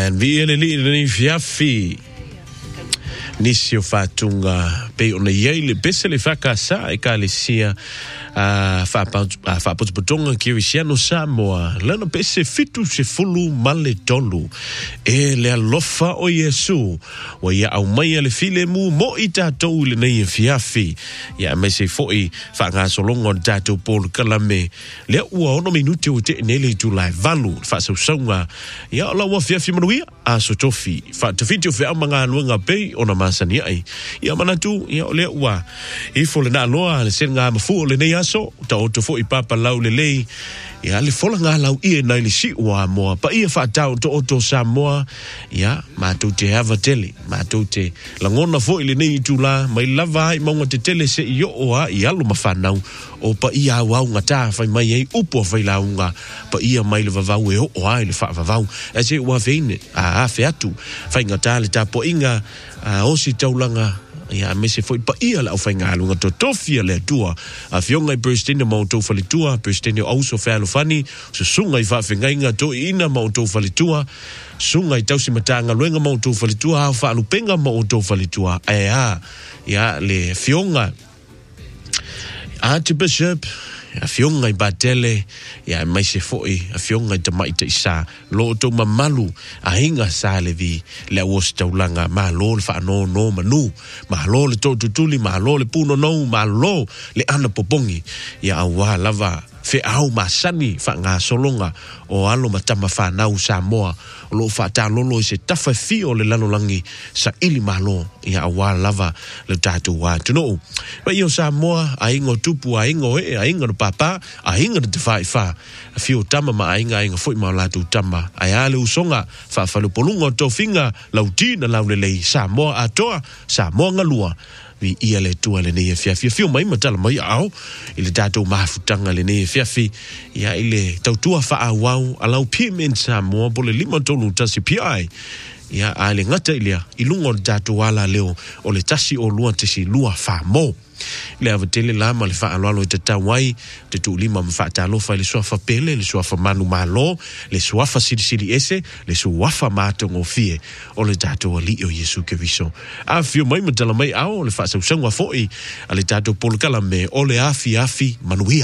En vi ni fiafi nisi o fatunga pe ona yele besele fakasa e kalesia fa potonga ki Cristiano Samoa lana pese fitu se fulu male tolu e le alofa o Yesu wa ya au mai le filemu mo ita tou le nei fiafi ya me se foi fa nga solongo tato Paul Kalame le ua ono minuti o te nele July valu fa so songa ya la wa fiafi manuia a so tofi fa te fitio fe amanga luanga pe ona masani ai ya manatu ya le ua I fo le na loa le senga mafu le nei aso ta o to fo I papa lau le lei ya le fola nga lau I na le si wa mo pa ia fa ta to Samoa ya ma tu te hava tele ma tu te langona fo le nei tula mai lava I mo te tele se yo o a ia lo mafanau o pa ia wa ngata fa mai ai upo fa launga pa ia mai le vavau e o ai le fa vavau e se wa veine a fe atu fa ngata le tapo inga o si taulanga ya me se foi pa ia la ofenga lunga totofia le tua a fionga Pristine mo to falitua Pristine also falo fani so sunga I fa fenga to ina mo to falitua sunga I tausi matanga luenga mo to falitua ha fa lupenga mo to falitua ya le fionga Archbishop a fionga I batele ya mai se foi a fionga I tamai te isa lo to mamalu a hinga sa le vi le os taulanga ma lo le fa no manu ma lo le to tutuli ma lo le puno no ma lo le ana popongi ya wa lava fe au masani fa nga solonga o alo matama fa na Samoa lo fa ta lo se tafa fi o le lanolangi sa ili malo ya wa lava le tatu wa tuno pa yo Samoa a ingo tupu a ingo no papa a ingo de fa fi o tama ma inga foi ma la tu tama a le usonga fa lo polungo to finga lautina la le Samoa atoa Samoa ngalua vi ia le tua le nei fiafi mai matala mai au ile tato mafutanga le nei fiafi ia ile tautua fa awau alau piment Samoa bole lima tonu tasi pi ia ale ngata ilia ilungo tato wala leo o le tasi o lua tesi lua fa mo le avatele la ma le fa alo te tawai te tu lima ma fa talo fa le sofa pele le sofa manu malo le sofa sili ese le sofa matongo fie o le tato ali o Yesu Kristo a fio mai matala mai au le fa sa sangwa foi ale tato Paul Kalame o le afi manuia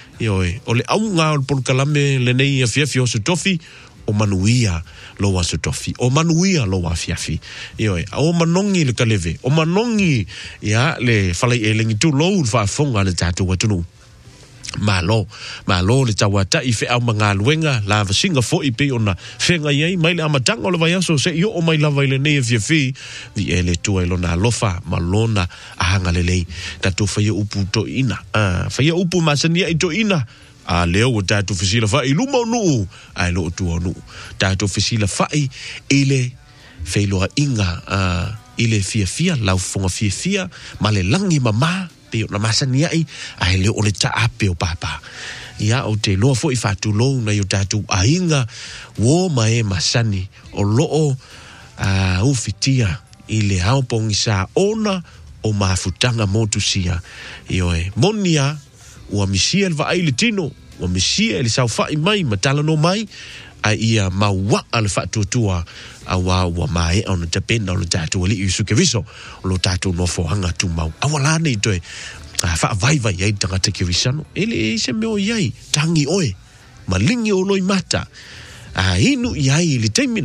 o le au nga Paul Kalame le nei afi o se tofi o manuia lo wa se tofi o manuia lo wa fiafi o manongi le kaleve o manongi ya le falai elengi tu lo fa fonga le tatu watunu malo le tawata I fe au manga luenga la vasinga fo I pe ona fenga yai mai le amatanga le vai so se yo o mai lava ile nei fiafi vi ele tu elo na lofa malona ahanga le lei tatu fa yo upu to ina fa yo upu masania I to ina a leo o tato fisila fai luma nu ai lo tu nu tato fisila fai ile feilo inga ile fia lau fonga fia male langi mama pe na masani ai leo o le ta ape o papa ya o te lo fo I fatu lo na yo tato ainga wo mai masani o lo u fitia ile hao pongisa ona o mafutanga motusia monia o misia va ai le tino o misia le sau fai mai matala no mai a ia mawa al fatu tua awa wa mai on te pena lo tatu li Yesu Kristo lo tatu no fo hanga tu mau awala nei toe fa vai ai tanga te Kristiano ele se me o yai tangi oe malingi o loi mata inu yai le taimile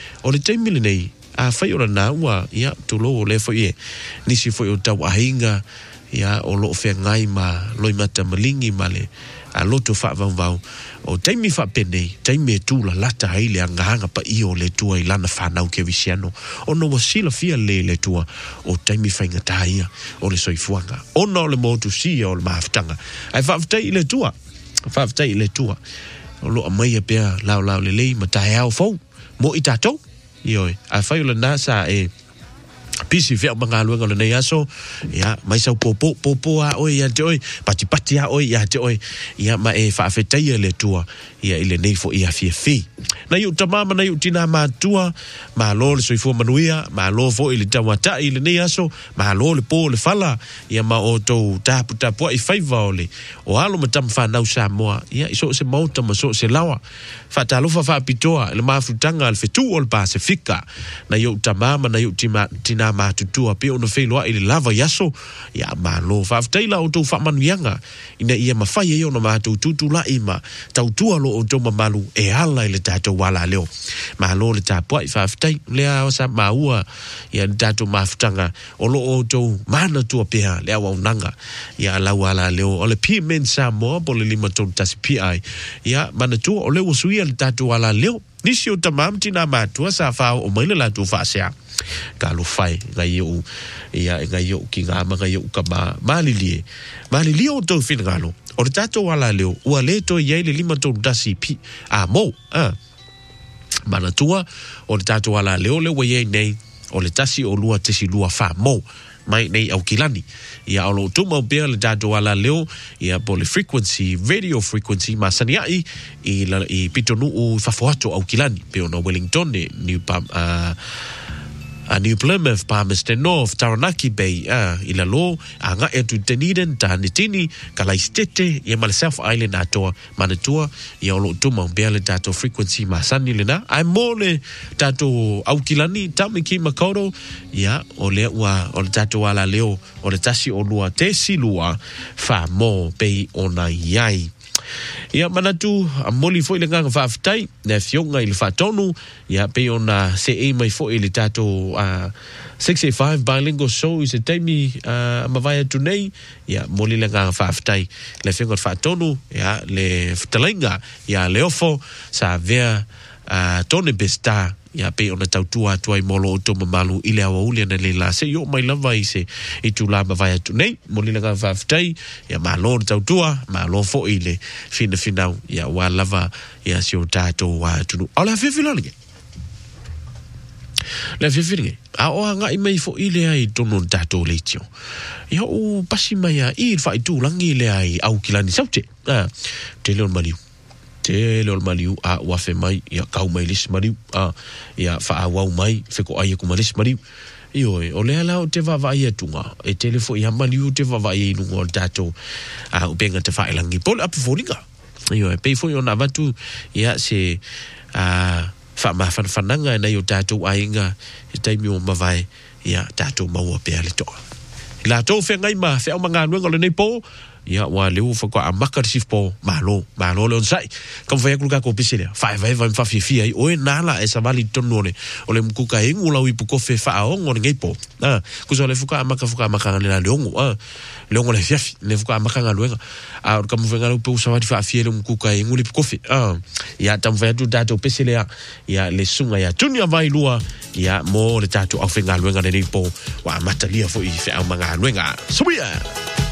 nei a fai ora na wa ya tu lo le fo ye nisi fo o tau ahinga ya o lo fe ngai ma loi mata malingi male a loto fa vau o taimi fa pene taimi tu la lata ai le anga pa I o le tua I lana fa nau ke Cristiano o no wasila fia le tua o taimi fa ngata ia o le soifuanga o no le motu si o le maftanga ai fa ftai le tua o lo mai pe lau le mata au fo mo I tato a fa le nasa pisi fea mangaluenga le nei aso ya mai sau popo a oi ya te oi pati a oi ya te oi ya ma e fa fetai le tua ya ile nei fo ia fi na yu tamama na yu tina matua ma lo le soifo manuia ma lo fo ile tawata ile nei aso ma lo le po le fala ya ma o to tapu i faiva ole o alo matam fa nau sa moa ya iso se mauta ma so se lawa fa talo fa pitoa le mafutanga al fetu ol pasifika na yu tamama na yu tina matutua pe ono feilwa ile lava yaso ya ma lo fa taila o to fa manuianga ina ia mafai e ono matutu la ima tautua lo o to mamalu e ala ile tato wala leo ma lo le tapu i fa tai le a sa maua ya tato mafutanga o lo o to mana tua pea le awa unanga ya la wala leo o le pimen sa mo po le lima to tasi pi ya mana tua o le usuia le tato wala leo nisi o tamam tina matua sa fa o maile la tu fa sia kalu fai ngai u ia ngai u ki nga ma ngai u ka malili o to fin galo o le tato wala leo ua le to ia le lima to tasi pi mo mana tua o le tato wala leo le wai nei o le tasi o lua tesi lua fa mo mai nei au kilani ia o lo tuma bea le tato wala leo ia po le frequency radio frequency masaniai i pitonu u fafoato au kilani pe ona Wellington New Plymouth, Palmerston North, Taranaki Bay, ila lo, anga etu Dunedin, Tanitini, Kalaistete, ia ma le South Island atoa, manatua, ia o lo tuma bea le tato frequency masani le na, ai mo le tato aukilani, Tamaki Makaurau, ia o le ua, o le tato wala leo, o le tasi o lua, te silua, fa mo, pei ona iai. Ia manatu a moli foi le nganga whaafitai na fionga i le whaatonu ia pe ona se e mai foi le tato 685 bilingual show i se taimi mawai atu nei ia moli le nganga whaafitai le fionga whaatonu ia le whtalainga ia le ofo sa vea tone besta ia pe ona tautua atu ai molo o toma malu i le awa ulia na le la se yo mai lava i se i tu la mawai atu nei moli le nganga whaafitai ia malo tautua malo fo i le fina ia wa lava ia si o tato wa tunu ala fefilange le fefilange a o nga i mai fo i le ai tono tato le tio ia o pasi mai i fa i tu langi le ai au kilani saute te leon maliu a wafe mai ia kau mai lis mariu ia fa awau mai feko ai ku malis mariu io o le ala o te vavai atunga e telefo ia maliu te vavai inu o tato o penga te whailangi pole api fōringa io e pei fo i ona vatu ia se whananga na i o tato ainga e taimi o mawai ia tato maua pea le toa i la tō whengai ma whea mga nuenga le nei po ia wa leu fa ko amaka sif po malo le on sai kom fa yakul ka ko pisile fa fa fi ai o nala e sa vali tonone o le mkuka engula wi puko fe fa on ngei po ku so le fuka amaka le la leongo le fiafi le fuka amaka ngaluenga a kom fa ngalo po sa vali fa fi le mkuka enguli puko fe ia tam fa tu dato pisile ia le sunga ya tunia vai lua ia mo le tato au fe ngaluenga le po wa matalia fo i fe amanga ngaluenga subia